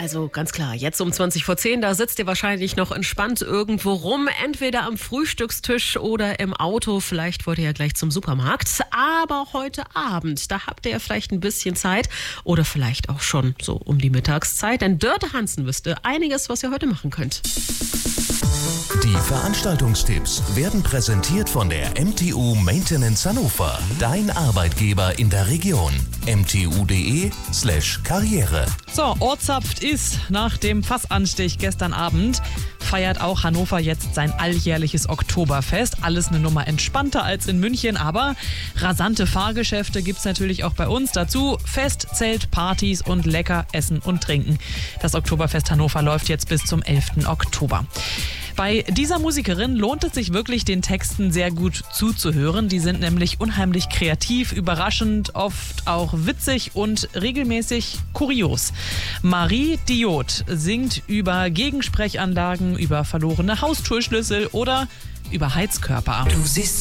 Also ganz klar, jetzt um 20 vor 10, da sitzt ihr wahrscheinlich noch entspannt irgendwo rum, entweder am Frühstückstisch oder im Auto. Vielleicht wollt ihr ja gleich zum Supermarkt. Aber heute Abend, da habt ihr ja vielleicht ein bisschen Zeit oder vielleicht auch schon so um die Mittagszeit. Denn Dörte Hansen wüsste einiges, was ihr heute machen könnt. Die Veranstaltungstipps werden präsentiert von der MTU Maintenance Hannover. Dein Arbeitgeber in der Region. mtu.de/Karriere. So, Ortsapft ist nach dem Fassanstich gestern Abend, feiert auch Hannover jetzt sein alljährliches Oktoberfest. Alles eine Nummer entspannter als in München, aber rasante Fahrgeschäfte gibt's natürlich auch bei uns. Dazu Fest, Zelt, Partys und lecker Essen und Trinken. Das Oktoberfest Hannover läuft jetzt bis zum 11. Oktober. Bei dieser Musikerin lohnt es sich wirklich, den Texten sehr gut zuzuhören. Die sind nämlich unheimlich kreativ, überraschend, oft auch witzig und regelmäßig kurios. Marie Diot singt über Gegensprechanlagen, über verlorene Haustürschlüssel oder über Heizkörper. Du siehst